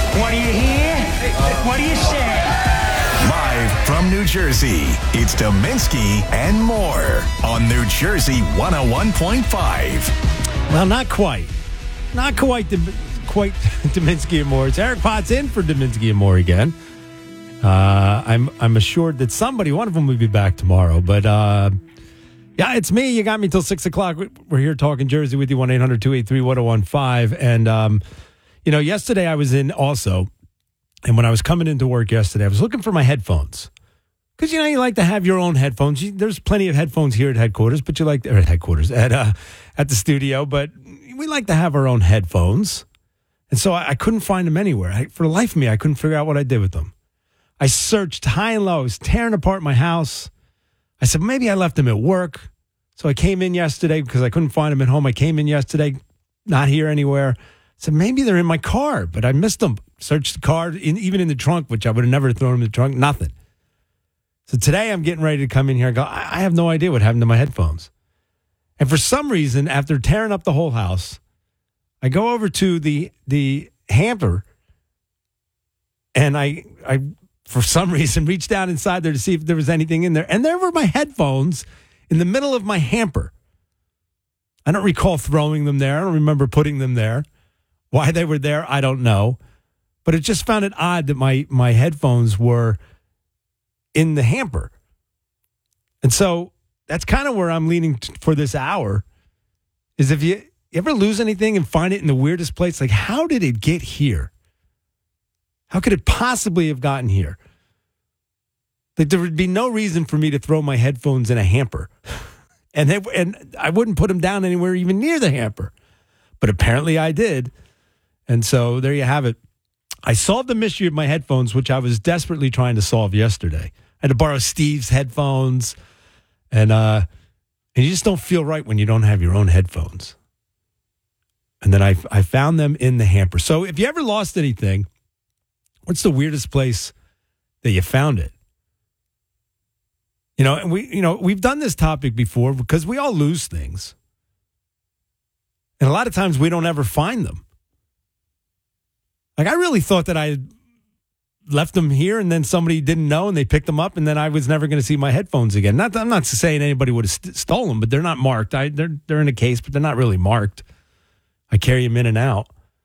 What do you hear? What do you say? Live from New Jersey, it's Dominski and more on New Jersey 101.5. Well, not quite. Not quite Dominski and more. It's Eric Potts in for Dominski and more again. I'm assured that one of them will be back tomorrow. But, yeah, it's me. You got me till 6 o'clock. We're here talking Jersey with you, 1-800-283-1015. And, yesterday I was in also, and when I was coming into work yesterday, I was looking for my headphones. Because, you like to have your own headphones. There's plenty of headphones here at headquarters, but at the studio, but we like to have our own headphones. And so I couldn't find them anywhere. For the life of me, I couldn't figure out what I did with them. I searched high and low. I was tearing apart my house. I said, maybe I left them at work. So I came in yesterday because I couldn't find them at home. I came in yesterday, not here anywhere. I said, maybe they're in my car, but I missed them. Searched the car, even in the trunk, which I would have never thrown them in the trunk, nothing. So today I'm getting ready to come in here and go, I have no idea what happened to my headphones. And for some reason, after tearing up the whole house, I go over to the hamper and I for some reason reached down inside there to see if there was anything in there. And there were my headphones in the middle of my hamper. I don't recall throwing them there. I don't remember putting them there. Why they were there, I don't know. But it just found it odd that my headphones were in the hamper. And so that's kind of where I'm leaning for this hour, is if you ever lose anything and find it in the weirdest place, like, how did it get here? How could it possibly have gotten here? Like, there would be no reason for me to throw my headphones in a hamper. And I wouldn't put them down anywhere even near the hamper. But apparently I did. And so there you have it. I solved the mystery of my headphones, which I was desperately trying to solve yesterday. I had to borrow Steve's headphones. And you just don't feel right when you don't have your own headphones. And then I found them in the hamper. So if you ever lost anything, what's the weirdest place that you found it? And we've done this topic before because we all lose things. And a lot of times we don't ever find them. Like, I really thought that I left them here and then somebody didn't know and they picked them up and then I was never going to see my headphones again. I'm not saying anybody would have stolen them, but they're not marked. They're in a case, but they're not really marked. I carry them in and out.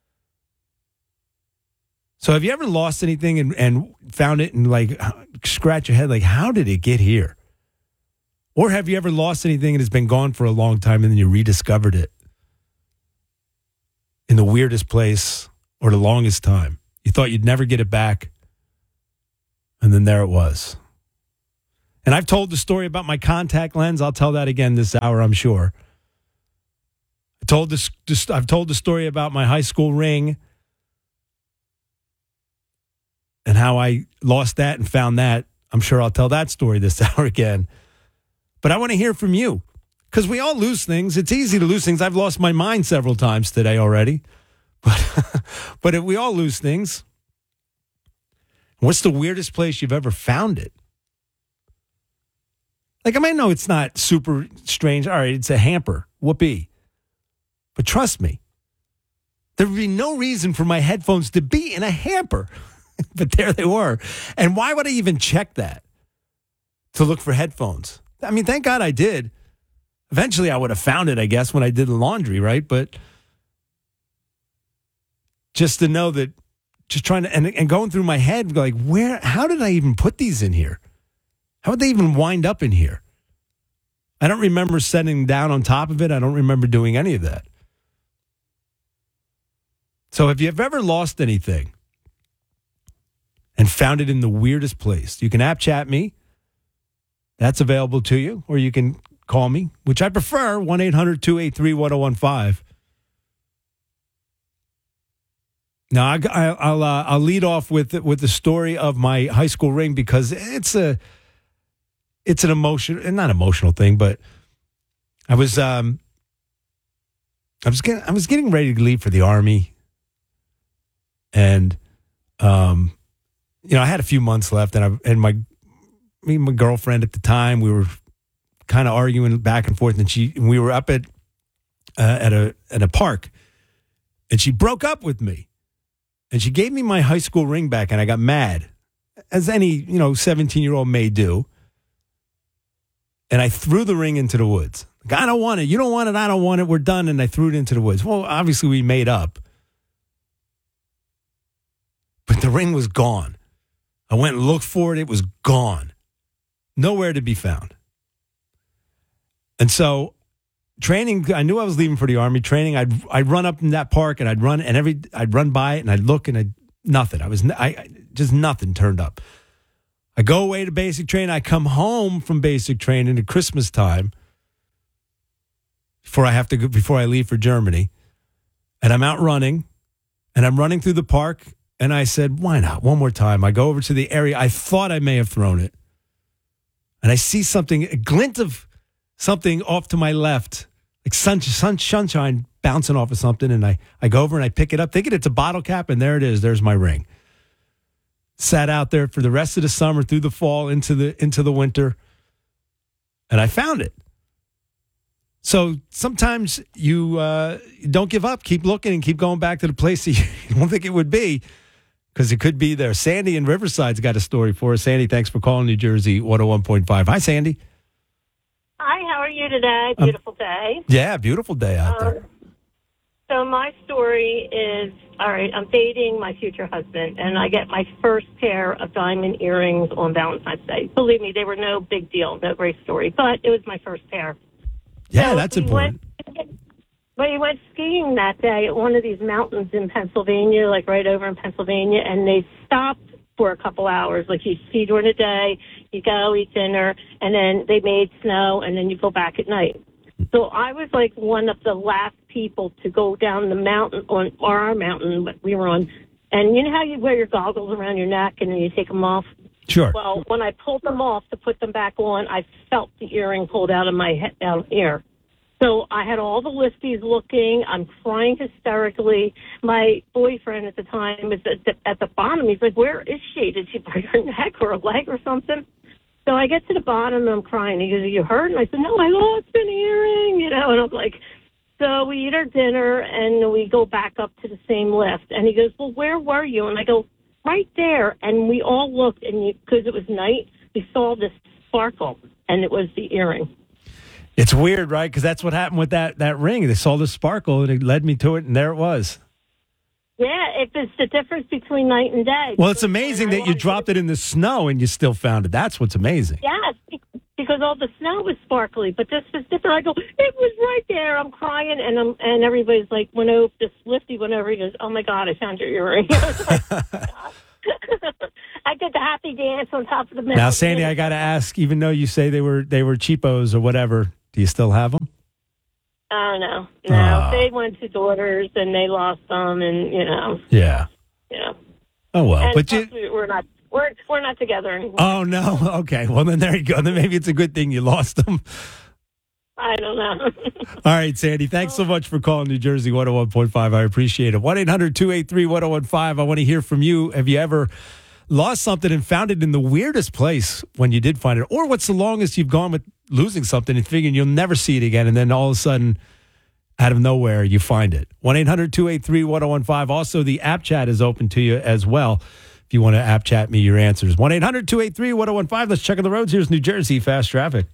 So have you ever lost anything and found it and, like, scratch your head, like, how did it get here? Or have you ever lost anything and it's been gone for a long time and then you rediscovered it in the weirdest place or the longest time? You thought you'd never get it back, and then there it was. And I've told the story about my contact lens. I'll tell that again this hour, I'm sure. I've told the story about my high school ring and how I lost that and found that. I'm sure I'll tell that story this hour again. But I want to hear from you because we all lose things. It's easy to lose things. I've lost my mind several times today already. But if we all lose things, what's the weirdest place you've ever found it? Like, I might know it's not super strange. All right, it's a hamper. Whoopee. But trust me, there would be no reason for my headphones to be in a hamper. But there they were. And why would I even check that to look for headphones? I mean, thank God I did. Eventually I would have found it, I guess, when I did the laundry, right? But just to know that, just trying to, and going through my head, like, how did I even put these in here? How would they even wind up in here? I don't remember setting down on top of it. I don't remember doing any of that. So if you've ever lost anything and found it in the weirdest place, you can app chat me. That's available to you. Or you can call me, which I prefer, 1-800-283-1015. Now, I'll lead off with the story of my high school ring because it's an not emotional thing, but I was getting ready to leave for the Army, and I had a few months left, and my girlfriend at the time, we were kind of arguing back and forth, and we were up at a park, and she broke up with me. And she gave me my high school ring back, and I got mad, as any 17-year-old may do. And I threw the ring into the woods. Like, I don't want it. You don't want it. I don't want it. We're done. And I threw it into the woods. Well, obviously we made up. But the ring was gone. I went and looked for it. It was gone. Nowhere to be found. And so training, I knew I was leaving for the Army. Training, I'd run up in that park and I'd run by it and I'd look and nothing. Just nothing turned up. I go away to basic training. I come home from basic training at Christmas time before I leave for Germany. And I'm out running and I'm running through the park. And I said, why not? One more time. I go over to the area. I thought I may have thrown it. And I see a glint of something off to my left, like sunshine bouncing off of something. And I go over and I pick it up, thinking it's a bottle cap. And there it is. There's my ring. Sat out there for the rest of the summer, through the fall, into the winter. And I found it. So sometimes you don't give up. Keep looking and keep going back to the place that you don't think it would be, because it could be there. Sandy in Riverside's got a story for us. Sandy, thanks for calling New Jersey 101.5. Hi, Sandy. Hi, how are you today? Beautiful day. Yeah, beautiful day out there. So my story is, all right, I'm dating my future husband, and I get my first pair of diamond earrings on Valentine's Day. Believe me, they were no big deal, no great story, but it was my first pair. Yeah, so that's important. We went skiing that day at one of these mountains in Pennsylvania, like right over in Pennsylvania, and they stopped for a couple hours. Like, you ski during the day, you go eat dinner, and then they made snow, and then you go back at night. So I was like one of the last people to go down the mountain, on our mountain that we were on. And you know how you wear your goggles around your neck and then you take them off? Sure. Well, when I pulled them off to put them back on, I felt the earring pulled out of my ear. So I had all the lifties looking. I'm crying hysterically. My boyfriend at the time was at the bottom. He's like, where is she? Did she break her neck or a leg or something? So I get to the bottom and I'm crying. He goes, are you hurt? And I said, no, I lost an earring, and I'm like, so we eat our dinner and we go back up to the same lift. And he goes, well, where were you? And I go, right there. And we all looked, and because it was night, we saw this sparkle, and it was the earring. It's weird, right? Because that's what happened with that ring. They saw the sparkle, and it led me to it, and there it was. Yeah, it's the difference between night and day. Well, it's amazing that you dropped it in the snow and you still found it. That's what's amazing. Yes, because all the snow was sparkly, but this was different. I go, it was right there. I'm crying, and everybody's like, this lifty went over. He goes, oh my God, I found your earring. I was like, I did the happy dance on top of the mountain. Now, Sandy, I got to ask, even though you say they were cheapos or whatever, do you still have them? Oh, no. They went to daughters, and they lost them, and, Yeah. Yeah. Oh, well. And but we're not together anymore. Oh, no. Okay. Well, then there you go. Then maybe it's a good thing you lost them. I don't know. All right, Sandy, thanks so much for calling New Jersey 101.5. I appreciate it. 1-800-283-1015. I want to hear from you. Have you ever lost something and found it in the weirdest place when you did find it? Or what's the longest you've gone with losing something and figuring you'll never see it again, and then all of a sudden, out of nowhere, you find it? 1-800-283-1015. Also, the app chat is open to you as well if you want to app chat me your answers. 1-800-283-1015. Let's check on the roads. Here's New Jersey Fast Traffic.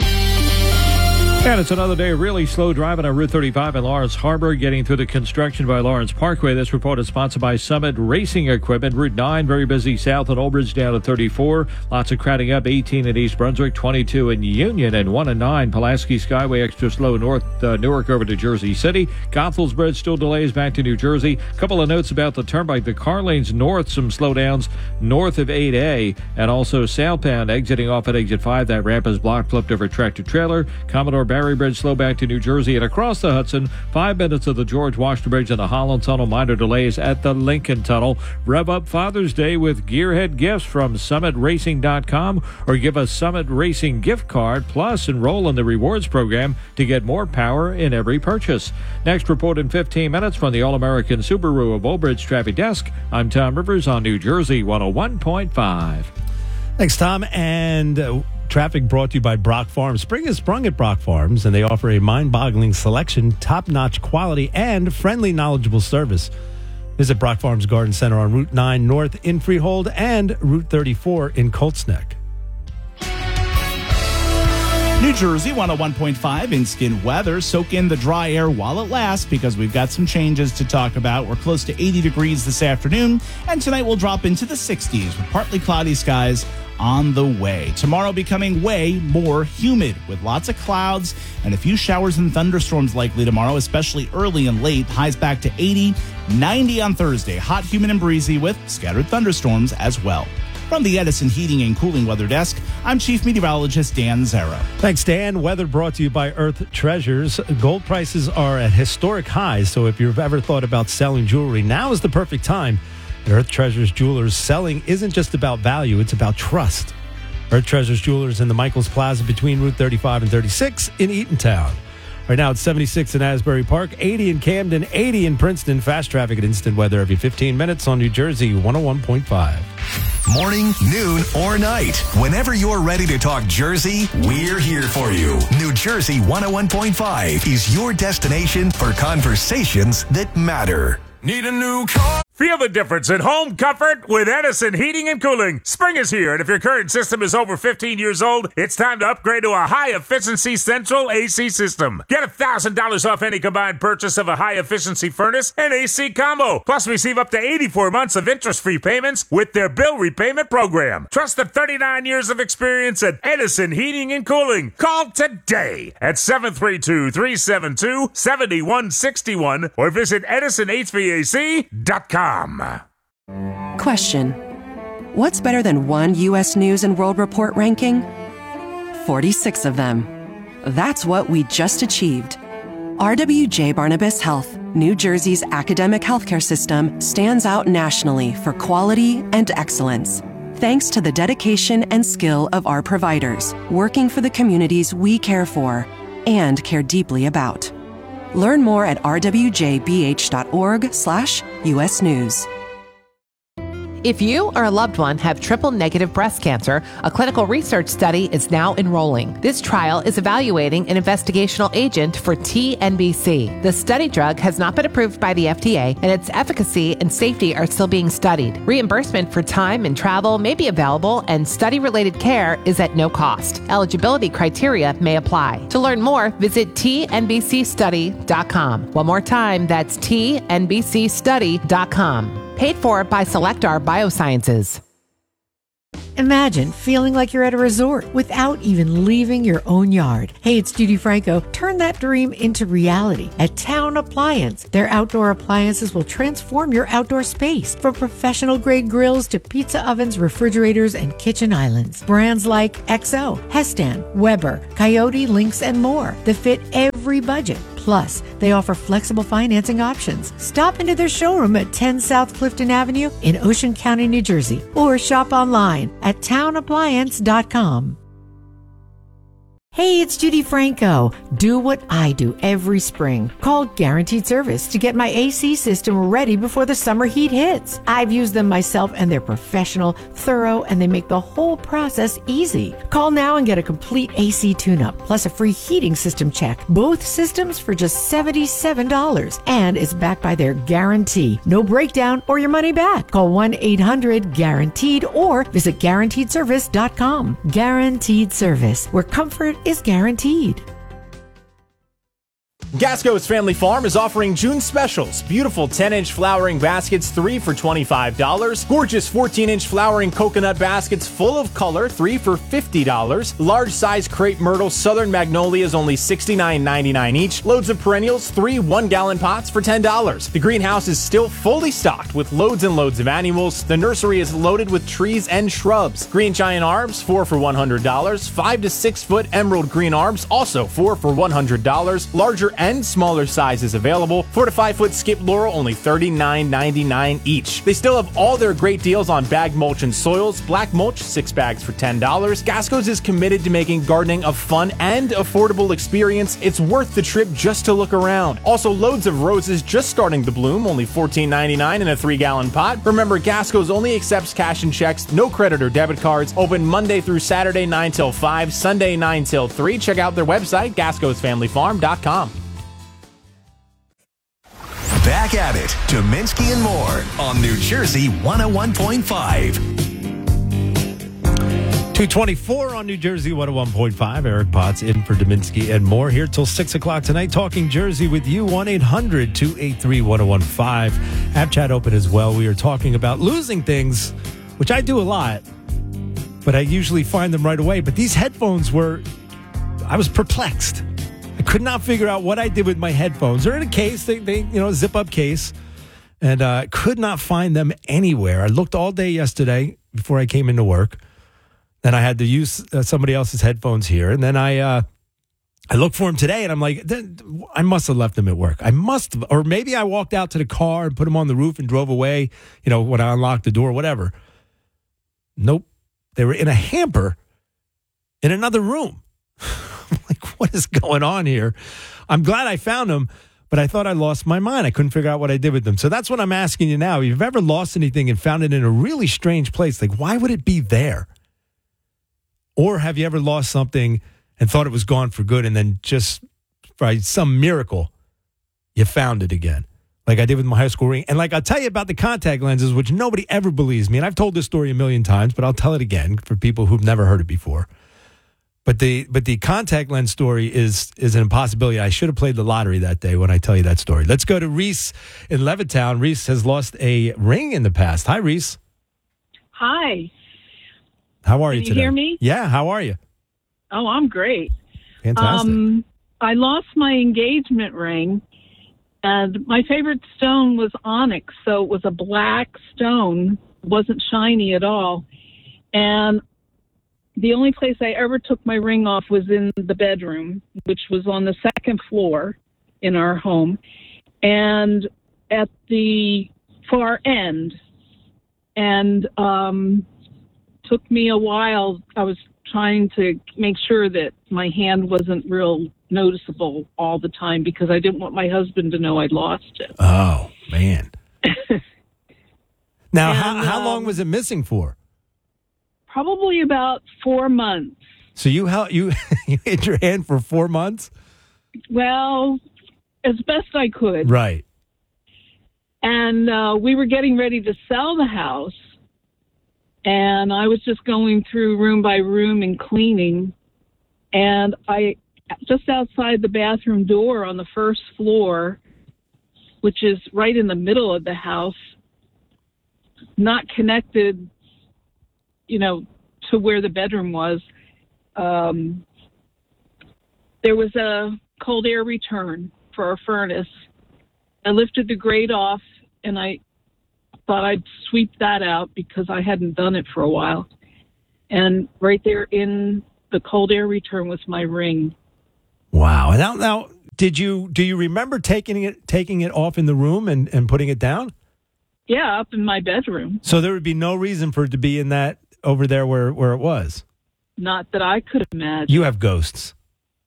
And it's another day of really slow driving on Route 35 in Lawrence Harbor, getting through the construction by Lawrence Parkway. This report is sponsored by Summit Racing Equipment. Route 9, very busy south at Old Bridge down to 34. Lots of crowding up. 18 at East Brunswick, 22 in Union, and 1 and 9. Pulaski Skyway extra slow north Newark over to Jersey City. Goethals Bridge still delays back to New Jersey. A couple of notes about the turnpike. The car lanes north, some slowdowns north of 8A, and also southbound exiting off at exit 5. That ramp is blocked, flipped over tractor trailer. Commodore Barry Bridge slow back to New Jersey, and across the Hudson, 5 minutes of the George Washington Bridge and the Holland Tunnel. Minor delays at the Lincoln Tunnel. Rev up Father's Day with Gearhead gifts from SummitRacing.com, or give a Summit Racing gift card, plus enroll in the rewards program to get more power in every purchase. Next report in 15 minutes from the All-American Subaru of Old Bridge Traffic Desk. I'm Tom Rivers on New Jersey 101.5. Thanks, Tom. And traffic brought to you by Brock Farms. Spring has sprung at Brock Farms, and they offer a mind-boggling selection, top-notch quality, and friendly, knowledgeable service. Visit Brock Farms Garden Center on Route 9 North in Freehold and Route 34 in Colts Neck. New Jersey 101.5 in skin weather. Soak in the dry air while it lasts because we've got some changes to talk about. We're close to 80 degrees this afternoon, and tonight we'll drop into the 60s with partly cloudy skies on the way. Tomorrow becoming way more humid with lots of clouds and a few showers and thunderstorms likely tomorrow, especially early and late. Highs back to 80, 90 on Thursday. Hot, humid, and breezy with scattered thunderstorms as well. From the Edison Heating and Cooling Weather Desk, I'm Chief Meteorologist Dan Zarrow. Thanks, Dan. Weather brought to you by Earth Treasures. Gold prices are at historic highs, so if you've ever thought about selling jewelry, now is the perfect time. At Earth Treasures Jewelers, selling isn't just about value, it's about trust. Earth Treasures Jewelers in the Michaels Plaza between Route 35 and 36 in Eatontown. Right now it's 76 in Asbury Park, 80 in Camden, 80 in Princeton. Fast traffic and instant weather every 15 minutes on New Jersey 101.5. Morning, noon, or night. Whenever you're ready to talk Jersey, we're here for you. New Jersey 101.5 is your destination for conversations that matter. Need a new car? Feel the difference in home comfort with Edison Heating and Cooling. Spring is here, and if your current system is over 15 years old, it's time to upgrade to a high-efficiency central AC system. Get $1,000 off any combined purchase of a high-efficiency furnace and AC combo. Plus, receive up to 84 months of interest-free payments with their bill repayment program. Trust the 39 years of experience at Edison Heating and Cooling. Call today at 732-372-7161 or visit EdisonHVAC.com. Question: what's better than one U.S. News and World Report ranking? 46 of them. That's what we just achieved. RWJ Barnabas Health, New Jersey's academic healthcare system, stands out nationally for quality and excellence. Thanks to the dedication and skill of our providers, working for the communities we care for and care deeply about. Learn more at rwjbh.org/US News. If you or a loved one have triple-negative breast cancer, a clinical research study is now enrolling. This trial is evaluating an investigational agent for TNBC. The study drug has not been approved by the FDA, and its efficacy and safety are still being studied. Reimbursement for time and travel may be available, and study-related care is at no cost. Eligibility criteria may apply. To learn more, visit tnbcstudy.com. One more time, that's tnbcstudy.com. Paid for by Selectar Biosciences. Imagine feeling like you're at a resort without even leaving your own yard. Hey, it's Judy Franco. Turn that dream into reality at Town Appliance. Their outdoor appliances will transform your outdoor space. From professional-grade grills to pizza ovens, refrigerators, and kitchen islands. Brands like XO, Hestan, Weber, Coyote, Lynx, and more that fit every budget. Plus, they offer flexible financing options. Stop into their showroom at 10 South Clifton Avenue in Ocean County, New Jersey, or shop online at townappliance.com. Hey, it's Judy Franco. Do what I do every spring. Call Guaranteed Service to get my AC system ready before the summer heat hits. I've used them myself, and they're professional, thorough, and they make the whole process easy. Call now and get a complete AC tune-up, plus a free heating system check. Both systems for just $77, and it's backed by their guarantee. No breakdown or your money back. Call 1-800-GUARANTEED or visit GuaranteedService.com. Guaranteed Service, where comfort is guaranteed. Gasco's Family Farm is offering June specials. Beautiful 10-inch flowering baskets, 3 for $25. Gorgeous 14-inch flowering coconut baskets full of color, 3 for $50. Large size crepe myrtle southern magnolias, only $69.99 each. Loads of perennials, 3 1-gallon pots for $10. The greenhouse is still fully stocked with loads and loads of annuals. The nursery is loaded with trees and shrubs. Green giant arbs, 4 for $100. 5 to 6 foot emerald green arbs, also 4 for $100. Larger and smaller sizes available. 4 to 5 foot skip laurel, only $39.99 each. They still have all their great deals on bag mulch and soils. Black mulch, 6 bags for $10. Gasco's is committed to making gardening a fun and affordable experience. It's worth the trip just to look around. Also, loads of roses just starting to bloom, only $14.99 in a 3-gallon pot. Remember, Gasco's only accepts cash and checks, no credit or debit cards. Open Monday through Saturday 9 till 5, Sunday 9 till 3. Check out their website, gascosfamilyfarm.com. Back back at it. Dominski and More on New Jersey 101.5. 224 on New Jersey 101.5. Eric Potts in for Dominski and More here till 6 o'clock tonight. Talking Jersey with you. 1-800-283-1015. App chat open as well. We are talking about losing things, which I do a lot, but I usually find them right away. But these headphones I was perplexed. I could not figure out what I did with my headphones. They're in a case, they zip up case, and could not find them anywhere. I looked all day yesterday before I came into work. Then I had to use somebody else's headphones here. And then I looked for them today, and I'm like, I must have left them at work. I must have. Or maybe I walked out to the car and put them on the roof and drove away, when I unlocked the door, whatever. Nope. They were in a hamper in another room. I'm like, what is going on here? I'm glad I found them, but I thought I lost my mind. I couldn't figure out what I did with them. So that's what I'm asking you now. If you've ever lost anything and found it in a really strange place, like why would it be there? Or have you ever lost something and thought it was gone for good, and then just by some miracle, you found it again? Like I did with my high school ring. And like I'll tell you about the contact lenses, which nobody ever believes me. And I've told this story a million times, but I'll tell it again for people who've never heard it before. But the contact lens story is an impossibility. I should have played the lottery that day when I tell you that story. Let's go to Reese in Levittown. Reese has lost a ring in the past. Hi, Reese. Hi. How are you today? Can you hear me? Yeah, how are you? Oh, I'm great. Fantastic. I lost my engagement ring, and my favorite stone was onyx, so it was a black stone. It wasn't shiny at all. And the only place I ever took my ring off was in the bedroom, which was on the second floor in our home. And at the far end, and took me a while. I was trying to make sure that my hand wasn't real noticeable all the time because I didn't want my husband to know I'd lost it. Oh, man. Now, how long was it missing for? Probably about 4 months. So you hid your hand for 4 months? Well, as best I could. Right. And we were getting ready to sell the house. And I was just going through room by room and cleaning. And just outside the bathroom door on the first floor, which is right in the middle of the house, not connected, to where the bedroom was, there was a cold air return for our furnace. I lifted the grate off, and I thought I'd sweep that out because I hadn't done it for a while. And right there in the cold air return was my ring. Wow. And now do you remember taking it off in the room and putting it down? Yeah, up in my bedroom. So there would be no reason for it to be in that over there where it was? Not that I could imagine. You have ghosts.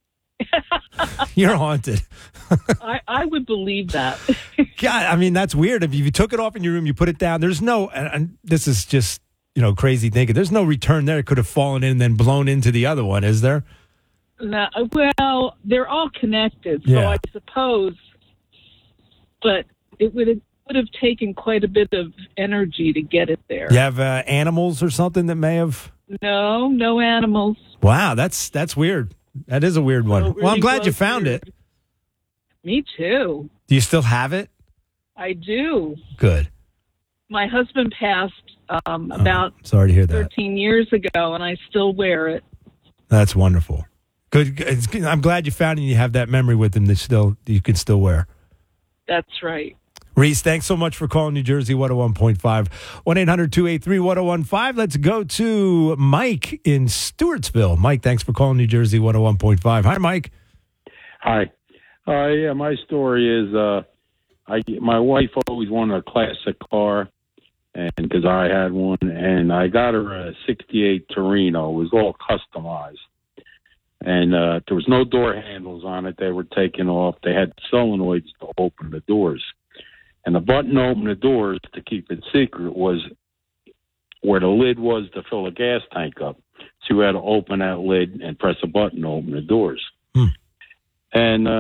You're haunted. I would believe that. God, I mean, that's weird. If you took it off in your room, you put it down, there's no, and this is just, crazy thinking. There's no return there. It could have fallen in and then blown into the other one, is there? No, well, they're all connected, so Yeah. I suppose, but it would have taken quite a bit of energy to get it there. You have animals or something that may have? No animals. Wow, that's weird. That is a weird one. Really Well, I'm glad you close found weird. it. Me too. Do you still have it? I do. Good. My husband passed about Sorry to hear that. 13 years ago, and I still wear it. That's wonderful. Good. I'm glad you found it and you have that memory with him that you can still wear. That's right. Reese, thanks so much for calling New Jersey 101.5. 1-800-283-1015. Let's go to Mike in Stewartsville. Mike, thanks for calling New Jersey 101.5. Hi, Mike. Hi. Yeah, my story is my wife always wanted a classic car, and because I had one, and I got her a 68 Torino. It was all customized. And there was no door handles on it. They were taken off. They had solenoids to open the doors. And the button to open the doors, to keep it secret, was where the lid was to fill a gas tank up. So you had to open that lid and press a button to open the doors. And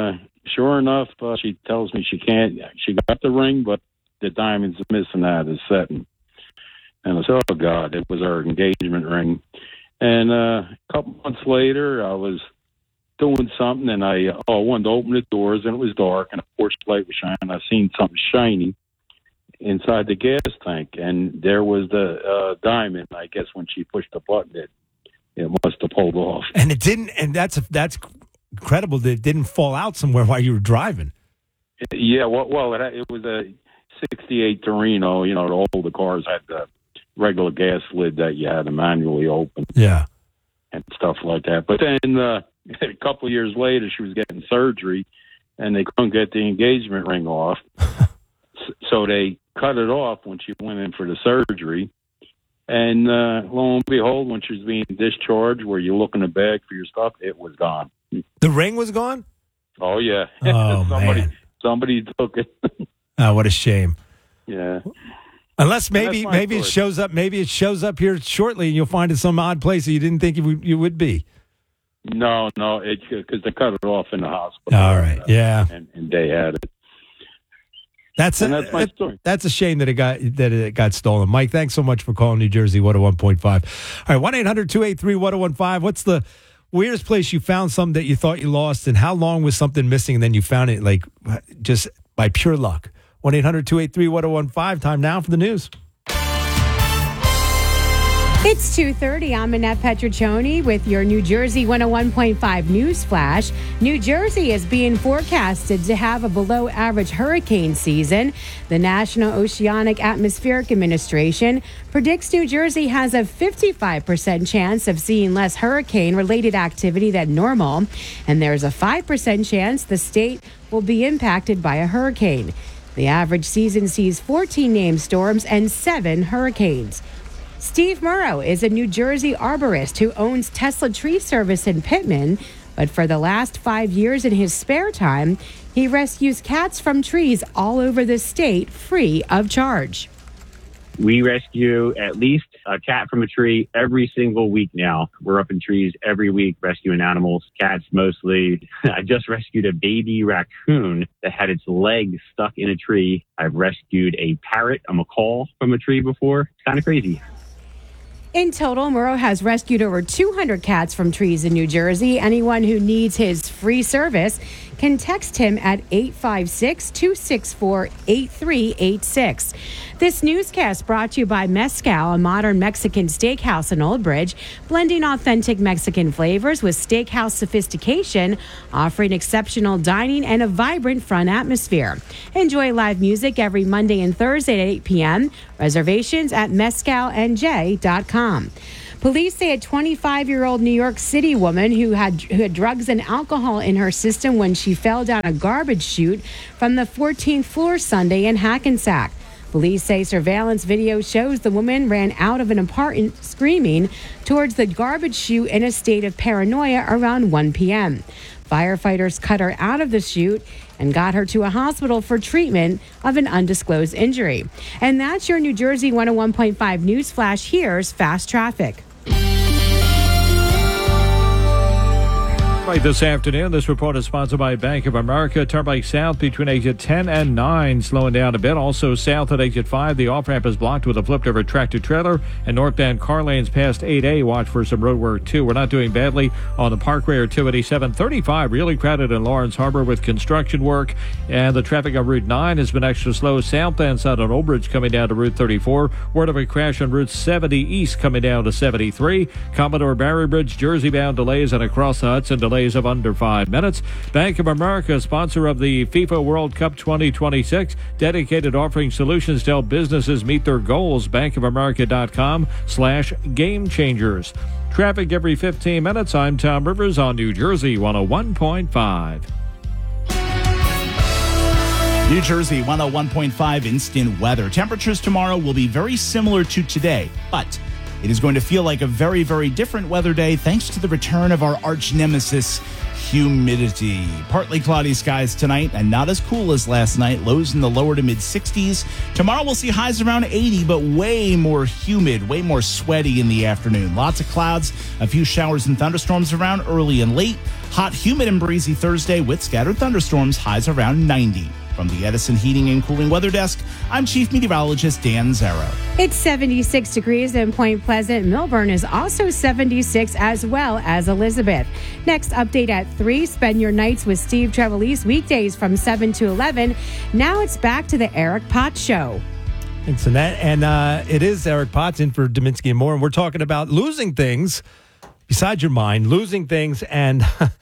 sure enough, she tells me she got the ring, but the diamond's missing out of the setting. And I said, oh, God, it was our engagement ring. And a couple months later, I was doing something, and I wanted to open the doors, and it was dark, and a porch light was shining. I seen something shiny inside the gas tank, and there was the diamond. I guess when she pushed the button, it must have pulled off. And it didn't, and that's incredible that it didn't fall out somewhere while you were driving. Yeah, well, it was a 68 Torino. You know, all the cars had the regular gas lid that you had to manually open. Yeah. And stuff like that. But then a couple of years later, she was getting surgery, and they couldn't get the engagement ring off. So they cut it off when she went in for the surgery. And lo and behold, when she was being discharged, where you look in the bag for your stuff, it was gone. The ring was gone? Oh, yeah. Oh, man. Somebody took it. Oh, what a shame. Yeah. Unless maybe it shows up. Maybe it shows up here shortly, and you'll find it some odd place that you didn't think you would be. No, because they cut it off in the hospital. All right, yeah, and they had it. That's my story. That's a shame that it got stolen. Mike, thanks so much for calling New Jersey 101.5. All right, 1-800-283-1015. What's the weirdest place you found something that you thought you lost, and how long was something missing, and then you found it like just by pure luck? 1-800-283-1015. Time now for the news. It's 2:30. I'm Annette Petriccioni with your New Jersey 101.5 News Flash. New Jersey is being forecasted to have a below-average hurricane season. The National Oceanic Atmospheric Administration predicts New Jersey has a 55% chance of seeing less hurricane-related activity than normal, and there's a 5% chance the state will be impacted by a hurricane. The average season sees 14 named storms and 7 hurricanes. Steve Murrow is a New Jersey arborist who owns Tesla Tree Service in Pittman, but for the last 5 years in his spare time, he rescues cats from trees all over the state free of charge. We rescue at least a cat from a tree every single week now. We're up in trees every week rescuing animals, cats mostly. I just rescued a baby raccoon that had its leg stuck in a tree. I've rescued a parrot, a macaw, from a tree before. It's kind of crazy. In total, Murrow has rescued over 200 cats from trees in New Jersey. Anyone who needs his free service can text him at 856-264-8386. This newscast brought to you by Mezcal, a modern Mexican steakhouse in Old Bridge, blending authentic Mexican flavors with steakhouse sophistication, offering exceptional dining and a vibrant front atmosphere. Enjoy live music every Monday and Thursday at 8 p.m. Reservations at mezcalnj.com. Police say a 25-year-old New York City woman who had drugs and alcohol in her system when she fell down a garbage chute from the 14th floor Sunday in Hackensack. Police say surveillance video shows the woman ran out of an apartment screaming towards the garbage chute in a state of paranoia around 1 p.m. Firefighters cut her out of the chute and got her to a hospital for treatment of an undisclosed injury. And that's your New Jersey 101.5 News Flash. Here's Fast Traffic. Right this afternoon, this report is sponsored by Bank of America. Turnpike South between exit 10 and 9, slowing down a bit. Also south at exit 5, the off-ramp is blocked with a flipped-over tractor-trailer. And northbound car lanes past 8A, watch for some road work, too. We're not doing badly on the Parkway or 287. 35, really crowded in Lawrence Harbor with construction work. And the traffic on Route 9 has been extra slow southbound side on Old Bridge coming down to Route 34. Word of a crash on Route 70 East coming down to 73. Commodore Barry Bridge, Jersey-bound delays and across the Hudson delays of under 5 minutes. Bank of America, sponsor of the FIFA World Cup 2026, dedicated offering solutions to help businesses meet their goals. bankofamerica.com/game changers. Traffic every 15 minutes. I'm Tom Rivers on New Jersey 101.5. New Jersey 101.5 instant weather. Temperatures tomorrow will be very similar to today, but It is going to feel like a very, very different weather day thanks to the return of our arch nemesis, humidity. Partly cloudy skies tonight and not as cool as last night. Lows in the lower to mid 60s. Tomorrow we'll see highs around 80, but way more humid, way more sweaty in the afternoon. Lots of clouds, a few showers and thunderstorms around early and late. Hot, humid, and breezy Thursday with scattered thunderstorms, highs around 90. From the Edison Heating and Cooling Weather Desk, I'm Chief Meteorologist Dan Zarrow. It's 76 degrees in Point Pleasant. Milburn is also 76, as well as Elizabeth. Next update at 3. Spend your nights with Steve Trevelise weekdays from 7 to 11. Now it's back to the Eric Potts Show. Thanks, Annette. And it is Eric Potts in for Dominski and Moore, and we're talking about losing things besides your mind, losing things, and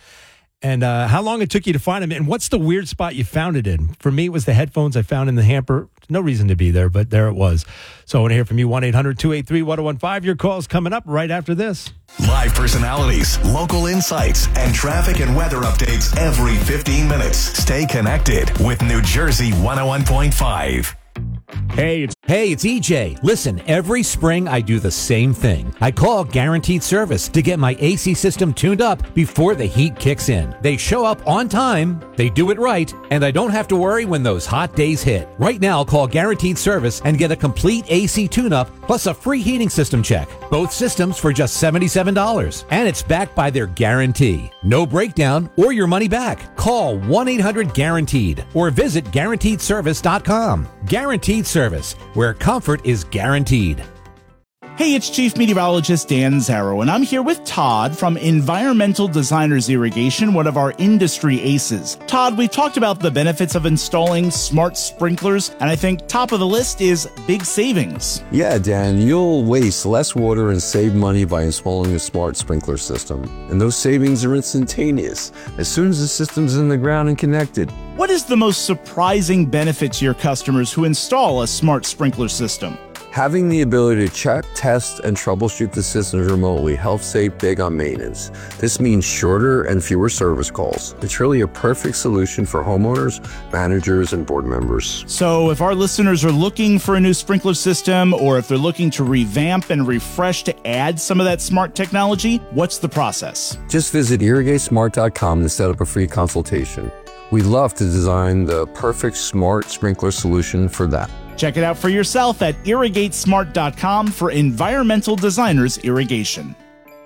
how long it took you to find them, and what's the weird spot you found it in. For me, it was the headphones I found in the hamper. No reason to be there, but there it was. So I want to hear from you, 1-800-283-1015. Your call's coming up right after this. Live personalities, local insights, and traffic and weather updates every 15 minutes. Stay connected with New Jersey 101.5. Hey, it's EJ. Listen, every spring I do the same thing. I call Guaranteed Service to get my AC system tuned up before the heat kicks in. They show up on time, they do it right, and I don't have to worry when those hot days hit. Right now, call Guaranteed Service and get a complete AC tune-up plus a free heating system check. Both systems for just $77. And it's backed by their guarantee. No breakdown or your money back. Call 1-800-GUARANTEED or visit GuaranteedService.com. Guaranteed Service, where comfort is guaranteed. Hey, it's Chief Meteorologist Dan Zarrow, and I'm here with Todd from Environmental Designers Irrigation, one of our industry aces. Todd, we've talked about the benefits of installing smart sprinklers, and I think top of the list is big savings. Yeah, Dan, you'll waste less water and save money by installing a smart sprinkler system. And those savings are instantaneous as soon as the system's in the ground and connected. What is the most surprising benefit to your customers who install a smart sprinkler system? Having the ability to check, test, and troubleshoot the systems remotely helps save big on maintenance. This means shorter and fewer service calls. It's really a perfect solution for homeowners, managers, and board members. So if our listeners are looking for a new sprinkler system, or if they're looking to revamp and refresh to add some of that smart technology, what's the process? Just visit irrigatesmart.com to set up a free consultation. We'd love to design the perfect smart sprinkler solution for that. Check it out for yourself at irrigatesmart.com for Environmental Designers Irrigation.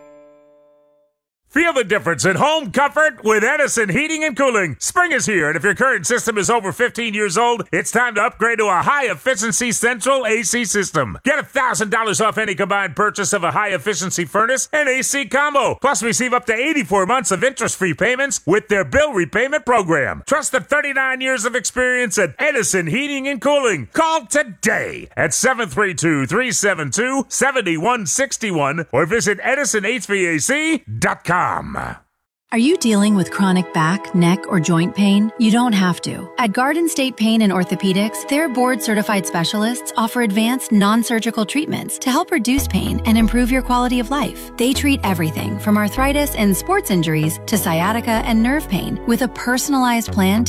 Feel the difference in home comfort with Edison Heating and Cooling. Spring is here, and if your current system is over 15 years old, it's time to upgrade to a high-efficiency central AC system. Get $1,000 off any combined purchase of a high-efficiency furnace and AC combo. Plus, receive up to 84 months of interest-free payments with their bill repayment program. Trust the 39 years of experience at Edison Heating and Cooling. Call today at 732-372-7161 or visit EdisonHVAC.com. Are you dealing with chronic back, neck, or joint pain? You don't have to. At Garden State Pain and Orthopedics, their board-certified specialists offer advanced non-surgical treatments to help reduce pain and improve your quality of life. They treat everything from arthritis and sports injuries to sciatica and nerve pain with a personalized plan to